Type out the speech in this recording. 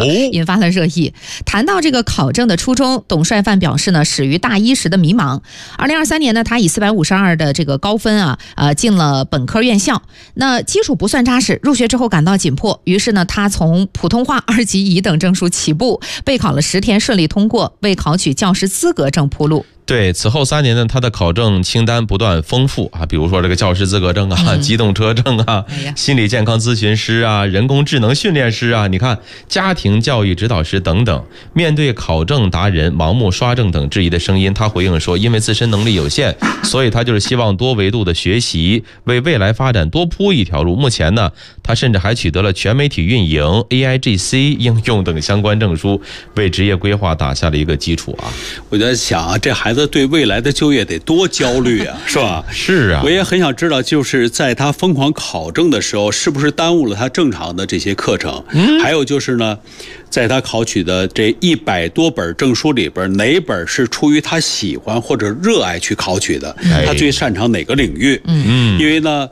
引发了热议。谈到这个考证的初衷，董帅范表示呢，始于大一时的迷茫。2023年呢，他以452的这个高分进了本科院校。那基础不算扎实，入学之后感到紧迫，于是呢，他从普通话2级乙等证书起步，备考了10天，顺利通过，为考取教师资格证铺路。 对，此后3年呢，他的考证清单不断丰富比如说这个教师资格证机动车证心理健康咨询师人工智能训练师你看家庭教育指导师等等。面对考证达人盲目刷证等质疑的声音，他回应说，因为自身能力有限，所以他就是希望多维度的学习，为未来发展多铺一条路。目前呢，他甚至还取得了全媒体运营、AIGC 应用等相关证书，为职业规划打下了一个基础我在想这孩子对未来的就业得多焦虑是吧？ 是我也很想知道，就是在他疯狂考证的时候，是不是耽误了他正常的这些课程？还有就是呢，在他考取的这100多本证书里边，哪本是出于他喜欢或者热爱去考取的？他最擅长哪个领域？因为呢，